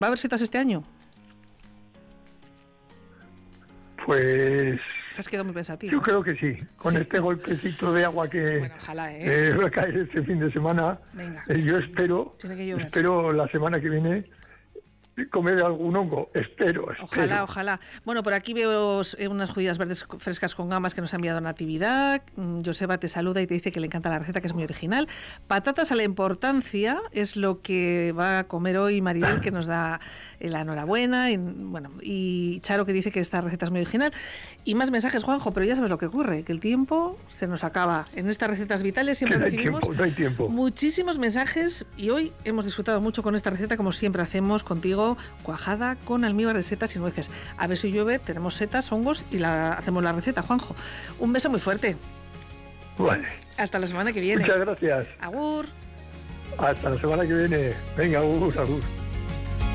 ¿Va a haber setas este año? Pues Te has quedado muy pensativo. yo creo que sí. Con este golpecito de agua que Bueno, ojalá, va a caer este fin de semana, Venga. yo espero la semana que viene comer algún hongo. Espero. Ojalá. Bueno, por aquí veo unas judías verdes frescas con gambas que nos ha enviado Natividad. Joseba te saluda y te dice que le encanta la receta, que es muy original. Patatas a la importancia es lo que va a comer hoy Maribel, que nos da la enhorabuena. Y Charo, que dice que esta receta es muy original. Y más mensajes, Juanjo, pero ya sabes lo que ocurre, que el tiempo se nos acaba. En estas recetas vitales siempre recibimos no hay tiempo. Muchísimos mensajes y hoy hemos disfrutado mucho con esta receta, como siempre hacemos contigo, cuajada con almíbar de setas y nueces. A ver si llueve, tenemos setas, hongos y hacemos la receta, Juanjo. Un beso muy fuerte. Vale. Hasta la semana que viene. Muchas gracias. Agur. Hasta la semana que viene. Venga, agur.